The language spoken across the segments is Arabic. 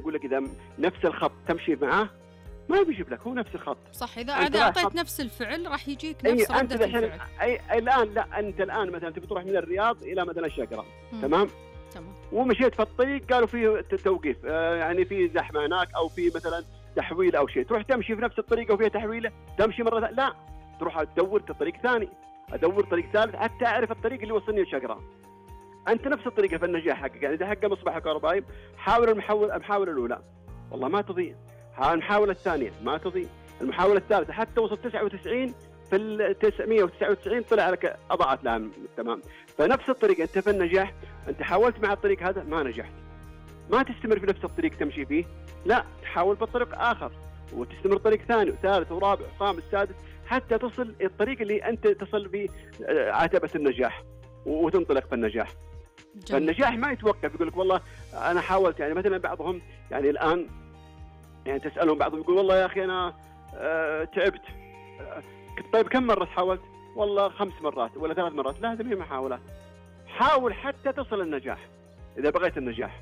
يقول لك إذا نفس الخط تمشي معاه ما بيجيب لك، هو نفس الخط. صح، إذا أعطيت نفس الفعل راح يجيك نفس ردة الفعل. الآن لا، أنت الآن مثلا تبي تروح من الرياض إلى مثلا الشقرة، تمام؟ ومشيت في الطريق قالوا فيه توقيف، يعني في زحمة هناك أو في مثلا تحويل أو شيء، تروح تمشي في نفس الطريق وفيها تحويلة، تمشي مرة لا، تروح تدور طريق ثاني، أدور طريق ثالث حتى أعرف الطريق اللي وصلني للشقرة. أنت نفس الطريقة في النجاح حقك، يعني إذا حق مصباح كهربائي حاول المحاولة الأولى والله ما تضيع، المحاولة الثانية ما تضيع، المحاولة الثالثة حتى وصل 99 في 999 طلع لك أضاعت لها تمام. فنفس الطريقة أنت في النجاح، أنت حاولت مع الطريق هذا ما نجحت، ما تستمر في نفس الطريق تمشي فيه، لا تحاول بالطريق آخر وتستمر طريق ثاني وثالث ورابع وخامس سادس حتى تصل الطريق اللي أنت تصل فيه عتبة النجاح وتنطلق في النجاح. فالنجاح ما يتوقف يقول لك والله أنا حاولت، يعني مثلا بعضهم يعني الآن يعني تسألهم بعضهم يقول والله يا أخي أنا تعبت، طيب كم مرة حاولت؟ والله 5 مرات ولا 3 مرات. لازم هي محاولات، حاول حتى تصل النجاح إذا بغيت النجاح،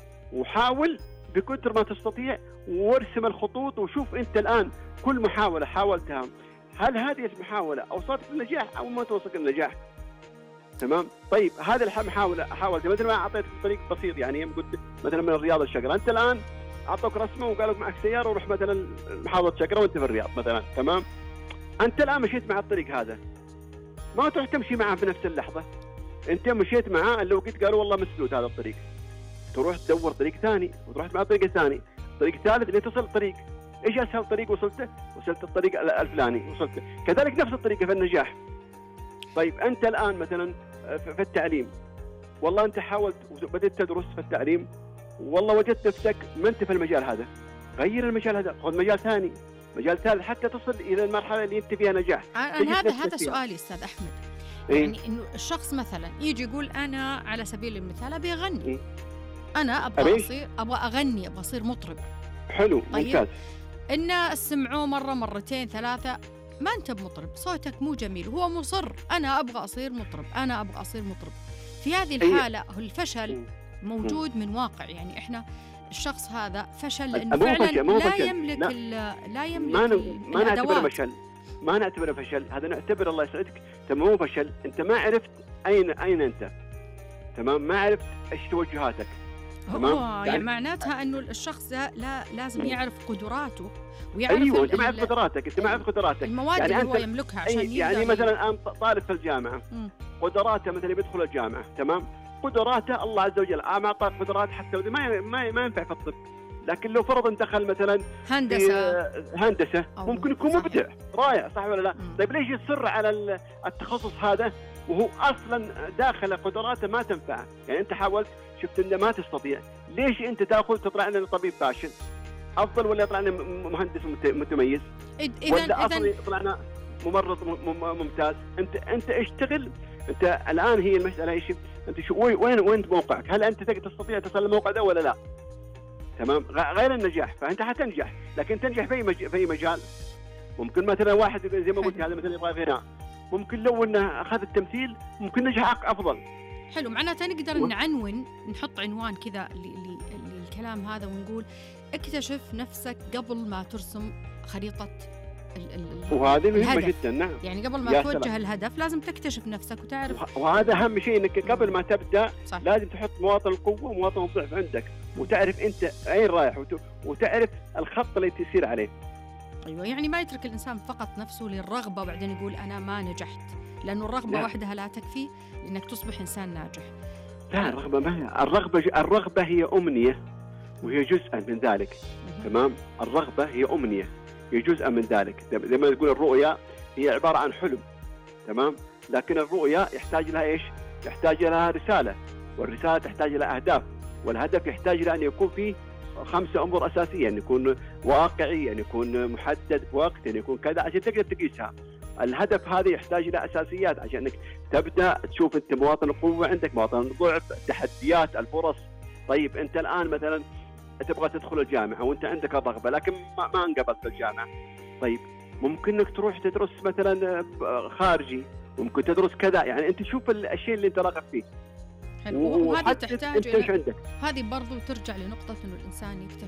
وحاول بقدر ما تستطيع وارسم الخطوط وشوف أنت الآن كل محاولة حاولتها هل هذه المحاولة أوصلت للنجاح أو ما توصلك للنجاح؟ تمام. طيب هذه المحاولة حاولت مثل ما أعطيت طريق بسيط، يعني قلت مثلا من الرياض الشقرة، أنت الآن أعطوك رسمة وقالوا معك سيارة وروح مثلا محافظة شقرة وأنت في الرياض مثلا، تمام. أنت الآن مشيت مع الطريق هذا، ما تروح تمشي معه في نفس اللحظة، أنت مشيت معاه اللي وقت قالوا والله مسدود هذا الطريق، تروح تدور طريق ثاني وتروح مع الطريق الثاني، طريق ثالث اللي تصل الطريق، إيش أسهل طريق وصلت الطريق الفلاني وصلت. كذلك نفس الطريقة في النجاح. طيب أنت الآن مثلا في التعليم، والله أنت حاولت وبدأت تدرس في التعليم والله وجدت نفسك ما أنت في المجال هذا، غير المجال هذا، خذ مجال ثاني، مجال ثالث حتى تصل إلى المرحلة اللي أنت فيها نجاح. هذا سؤالي أستاذ أحمد. يعني إنه الشخص مثلا يجي يقول أنا على سبيل المثال أبي أغني، أنا أبغى أغني، أبغى أصير مطرب. حلو، طيب ممتاز. إن سمعوه مرة مرتين 3 ما أنت بمطرب، صوتك مو جميل، هو مصر أنا أبغى أصير مطرب، أنا أبغى أصير مطرب. في هذه الحالة الفشل موجود من واقع، يعني إحنا الشخص هذا فشل لأنه فعلا لا يملك ما نعتبره فشل، ما نعتبره فشل، هذا نعتبر الله يسعدك مو فشل، أنت ما عرفت أين أنت، تمام، ما عرفت إيش توجهاتك، تمام. يعني معناتها إنه الشخص لا لازم يعرف قدراته ويعرف. أيوة أنت ما عرفت قدراتك، أنت ما عرفت قدراتك، المواد يعني اللي هو يملكها عشان يعني مثلا الآن طالب في الجامعة قدراته مثلا بيدخل الجامعة، تمام، قدراته الله عز وجل ما أعطاك قدرات حتى ما ينفع في الطب، لكن لو فرض دخل مثلا هندسة ممكن يكون مبدع رائع، صح ولا لا؟ طيب ليش يصر على التخصص هذا وهو أصلا داخل قدراته ما تنفع؟ يعني أنت حاولت شفت إنه ما تستطيع، ليش أنت تطلع لنا طبيب فاشل أفضل ولا يطلع لنا مهندس متميز؟ ولا أصلا يطلع لنا ممرض ممتاز؟ أنت اشتغل. أنت الآن هي المسألة إيش؟ أنت وين موقعك؟ هل أنت تستطيع تصل للموقع ده ولا لا؟ تمام. غير النجاح، فأنت حتنجح، لكن تنجح في أي مجال. ممكن مثلا واحد زي ما قلت هذا مثلا يبغى غناء، ممكن لو إنه أخذ التمثيل ممكن نجح أفضل. حلو، معناته نقدر نعنون، نحط عنوان كذا للكلام هذا ونقول اكتشف نفسك قبل ما ترسم خريطة وهذه مهمة جدا. نعم، يعني قبل ما توجه الهدف لازم تكتشف نفسك وتعرف، وهذا أهم شيء، إنك قبل ما تبدأ صح. لازم تحط مواطن القوة ومواطن الضعف عندك، وتعرف أنت أين رايح وتعرف الخط اللي تسير عليه. أيوة، يعني ما يترك الإنسان فقط نفسه للرغبة وبعدين يقول أنا ما نجحت، لأنه الرغبة وحدها لا تكفي لأنك تصبح إنسان ناجح. لا، الرغبة ما هي الرغبة هي أمنية وهي جزءا من ذلك، تمام. الرغبة هي أمنية، هي جزءا من ذلك. زي ما تقول الرؤيا هي عبارة عن حلم، تمام، لكن الرؤيا يحتاج لها إيش؟ يحتاج لها رسالة، والرسالة تحتاج لها أهداف، والهدف يحتاج لأن يكون فيه 5 أمور أساسية، أن يكون واقعي، أن يكون محدد بوقت، أن يكون كذا عشان تقدر تقيسها. الهدف هذا يحتاج إلى أساسيات عشان أنك تبدأ تشوف أنت مواطن القوة عندك، مواطن الضعف، التحديات، الفرص. طيب أنت الآن مثلا تبغى تدخل الجامعة وأنت عندك الرغبة لكن ما انقبلت في الجامعة، طيب ممكن أنك تروح تدرس مثلا خارجي، ممكن تدرس كذا، يعني أنت شوف الشيء اللي أنت راغب فيه. حلو، وهذه تحتاج هذه برضو ترجع لنقطة إنه الإنسان يكتشف